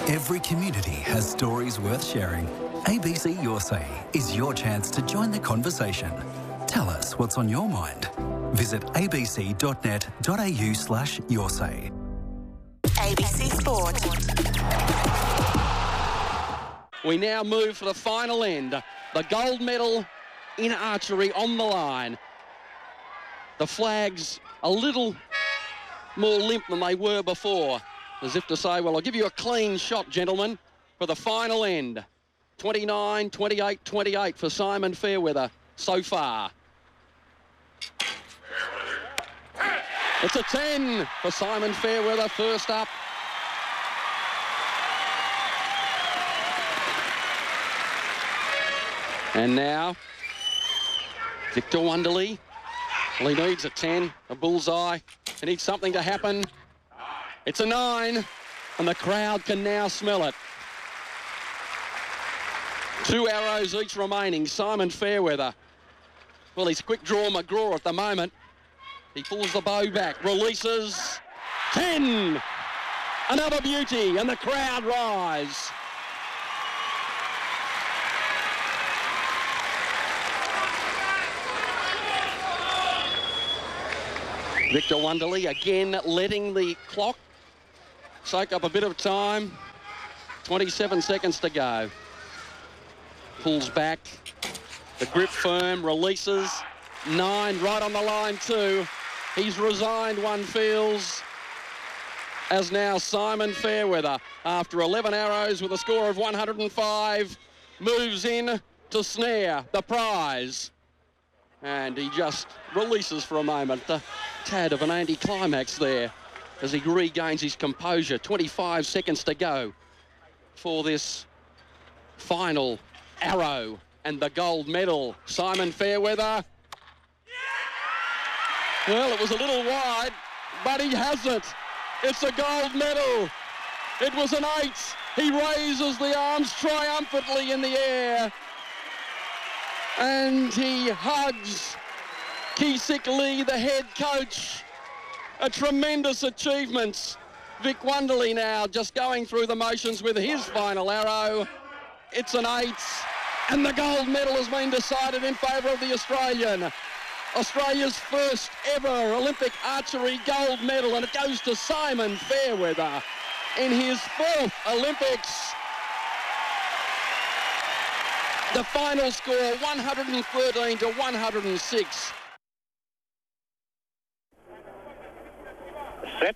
Every community has stories worth sharing. ABC Your Say is your chance to join the conversation. Tell us what's on your mind. Visit abc.net.au/yoursay. ABC Sport. We now move for the final end. The gold medal in archery on the line. The flags a little more limp than they were before, as if to say, well, I'll give you a clean shot, gentlemen, for the final end. 29, 28, 28 for Simon Fairweather so far. It's a 10 for Simon Fairweather, first up. And now, Victor Wonderly. Well, he needs a 10, a bullseye. He needs something to happen. It's a 9, and the crowd can now smell it. 2 arrows each remaining. Simon Fairweather. Well, he's quick draw McGraw at the moment. He pulls the bow back, releases. 10! Another beauty, and the crowd rise. Victor Wonderly again letting the clock soak up a bit of time. 27 seconds to go. Pulls back. The grip firm, releases. 9 right on the line too. He's resigned, one feels, as now Simon Fairweather, after 11 arrows with a score of 105, moves in to snare the prize. And he just releases for a moment. The tad of an anticlimax there as he regains his composure. 25 seconds to go for this final arrow and the gold medal. Simon Fairweather. Well, it was a little wide, but he has it. It's a gold medal. It was an 8. He raises the arms triumphantly in the air. And he hugs Ki-Sik Lee, the head coach. A tremendous achievement. Vic Wonderly now just going through the motions with his final arrow. It's an 8, and the gold medal has been decided in favour of the Australian. Australia's first ever Olympic archery gold medal, and it goes to Simon Fairweather in his 4th Olympics. The final score, 113 to 106. Set.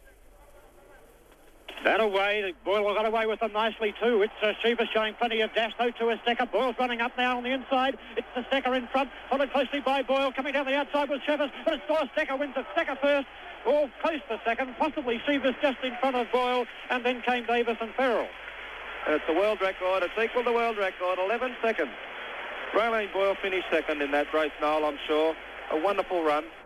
That away. Boyle got away with them nicely too. It's Shiva showing plenty of dash though to a Stecker. Boyle's running up now on the inside. It's the Stecker in front, followed closely by Boyle. Coming down the outside was Shivers, but it's Doris Stecker wins it. Stecker first, or close to second. Possibly Shivers just in front of Boyle, and then came Davis and Farrell. It's a world record. It's equal to world record. 11 seconds. Raylene Boyle finished second in that race, Noel, I'm sure. A wonderful run.